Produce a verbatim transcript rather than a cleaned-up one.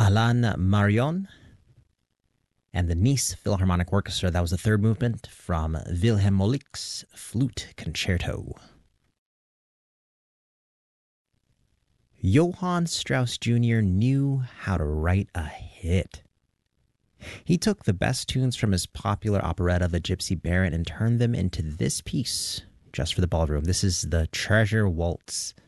Alan Marion and the Nice Philharmonic Orchestra. That was the third movement from Wilhelm Moelicke's Flute Concerto. Johann Strauss Junior knew how to write a hit. He took the best tunes from his popular operetta, The Gypsy Baron, and turned them into this piece just for the ballroom. This is the Treasure Waltz.